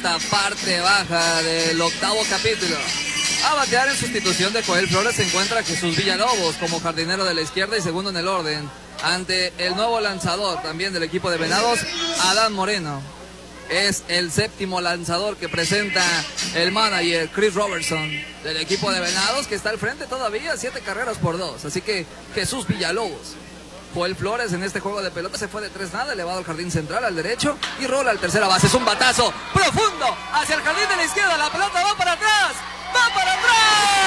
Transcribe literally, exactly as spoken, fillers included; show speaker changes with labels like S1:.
S1: esta parte baja del octavo capítulo. A batear en sustitución de Joel Flores se encuentra Jesús Villalobos como jardinero de la izquierda y segundo en el orden. Ante el nuevo lanzador también del equipo de Venados, Adán Moreno. Es el séptimo lanzador que presenta el manager Chris Robertson del equipo de Venados, que está al frente todavía, siete carreras por dos. Así que Jesús Villalobos. Joel Flores en este juego de pelota se fue de tres nada, elevado al jardín central al derecho y rola al tercera base. Es un batazo profundo hacia el jardín de la izquierda, la pelota va para atrás, va para atrás.